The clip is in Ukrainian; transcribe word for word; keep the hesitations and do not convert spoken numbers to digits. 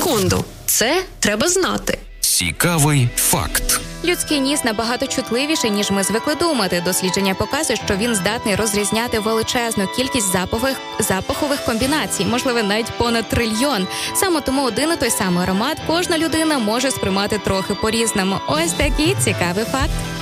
секунду. Це треба знати. Цікавий факт. Людський ніс набагато чутливіший, ніж ми звикли думати. Дослідження показує, що він здатний розрізняти величезну кількість запахових, запахових комбінацій, можливо, навіть понад трильйон. Саме тому один і той самий аромат кожна людина може сприймати трохи по-різному. Ось такий цікавий факт.